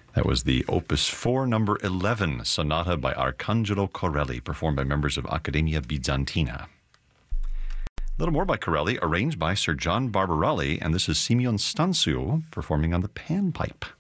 That was the Opus 4, number 11, Sonata by Arcangelo Corelli, performed by members of Accademia Bizantina. A little more by Corelli, arranged by Sir John Barbarelli, and this is Simeon Stansu performing on the panpipe.